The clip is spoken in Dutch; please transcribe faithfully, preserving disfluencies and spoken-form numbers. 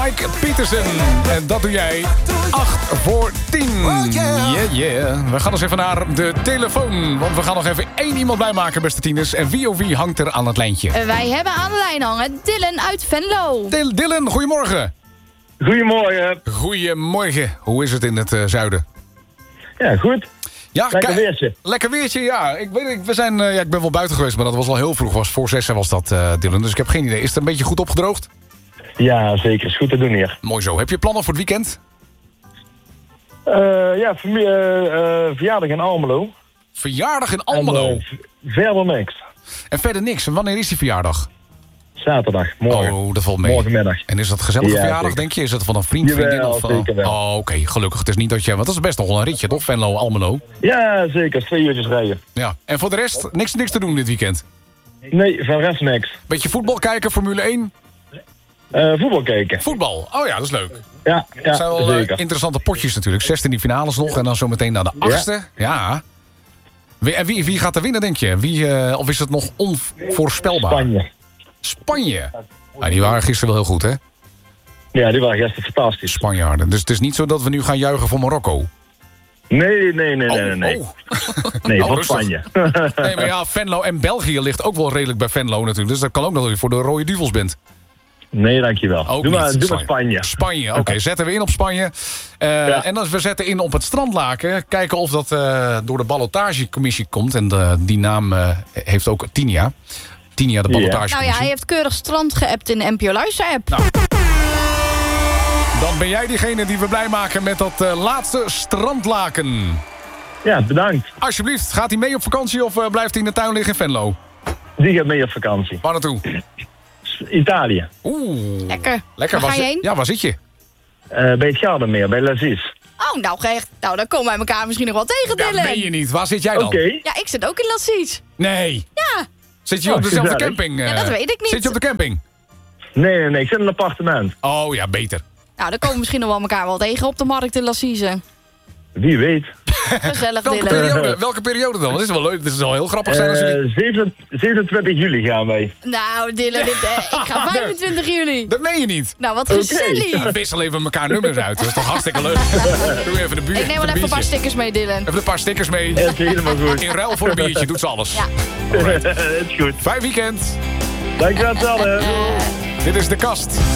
Mike Pietersen. En dat doe jij acht voor tien. Yeah, yeah. We gaan eens even naar de telefoon. Want we gaan nog even één iemand bijmaken, beste tieners. En wie of wie hangt er aan het lijntje? Wij hebben aan de lijn hangen Dylan uit Venlo. Dil- Dylan, goedemorgen. Goedemorgen. Goedemorgen. Hoe is het in het uh, zuiden? Ja, goed. Ja, Lekker ki- weertje. Lekker weertje, ja. Ik, weet, ik, we zijn, uh, ja. Ik ben wel buiten geweest, maar dat was al heel vroeg. Was voor zes was dat, uh, Dylan. Dus ik heb geen idee. Is het een beetje goed opgedroogd? Ja, zeker. Is goed te doen hier. Mooi zo. Heb je plannen voor het weekend? Uh, ja, familie, uh, uh, verjaardag in Almelo. Verjaardag in Almelo. En, uh, verder niks. En verder niks. En wanneer is die verjaardag? Zaterdag, morgen. Oh, dat valt mee. Morgenmiddag. En is dat gezellige Ja, verjaardag, zeker. denk je? Is dat van een vriend, vriendin? Jawel, Of, uh... zeker wel. Oh, oké. Okay. Gelukkig. Het is niet dat je... Want dat is best nog wel een ritje, toch? Venlo, Almelo. Ja, zeker. Twee uurtjes rijden. Ja. En voor de rest, niks, niks te doen dit weekend? Nee, van rest niks. Beetje voetbal kijken, Formule één? Uh, voetbal kijken. Voetbal. Oh ja, dat is leuk. Ja, ja Dat zijn wel uh, zeker. interessante potjes natuurlijk. Zesde in die finales nog en dan zo meteen naar de achtste. Ja. ja. Wie, en wie, wie gaat er winnen, denk je? Wie, uh, of is het nog onvoorspelbaar? Spanje. Spanje. Ja, die waren gisteren wel heel goed, hè? Ja, die waren gisteren fantastisch. Spanjaarden. Dus het is niet zo dat we nu gaan juichen voor Marokko. Nee, nee, nee, nee, nee. nee. Oh. Nee, Oh, voor rustig. Spanje. Nee, maar ja, Venlo en België ligt ook wel redelijk bij Venlo natuurlijk. Dus dat kan ook nog dat je voor de Rode Duvels bent. Nee, dankjewel. Ook doe maar, niet. doe maar Spanje. Spanje, oké. Okay. Zetten we in op Spanje. Uh, Ja. En als we zetten in op het strandlaken. Kijken of dat uh, door de ballotagecommissie komt. En de, die naam uh, heeft ook Tinia. Tinia, de ballotagecommissie. Nou ja, hij heeft keurig strand geappt in de N P O Luister-app. Nou. Dan ben jij diegene die we blij maken met dat uh, laatste strandlaken. Ja, bedankt. Alsjeblieft, gaat hij mee op vakantie of uh, blijft hij in de tuin liggen in Venlo? Die gaat mee op vakantie. Waar naartoe? Italië. Oeh. Lekker. Lekker. Waar Waar ga je zi- heen? Ja, waar zit je? Uh, bij het Gardermeer, bij Lazis. Oh, nou, echt. Nou, dan komen wij elkaar misschien nog wel tegen, Ja, Dylan. meen je niet. Waar zit jij dan? Oké. Okay. Ja, ik zit ook in Lassies. Nee. Ja. Zit je Oh, op dezelfde gezellig. camping? uh, Ja, dat weet ik niet. Zit je op de camping? Nee, nee, nee. Ik zit in een appartement. Oh ja, beter. Nou, dan komen we misschien nog wel elkaar wel tegen op de markt in Lassies. Wie weet. Gezellig, Welke Dylan. periode, welke periode dan? Dat is wel leuk. Dit is wel heel grappig zijn als jullie... Uh, zevenentwintig juli gaan wij. Nou, Dylan, dit, eh, ik ga vijfentwintig juli. Dat meen je niet. Nou, wat Oké. gezellig. We wisselen even elkaar nummers uit. Dat is toch hartstikke leuk. Doe even de buurt. Ik neem wel even een paar stickers mee, Dylan. Even een paar stickers mee. Dat is helemaal goed. In ruil voor een biertje doet ze alles. Ja. Alright. Dat is goed. Fijn weekend. Dankjewel, Telle. Dit is De Kast.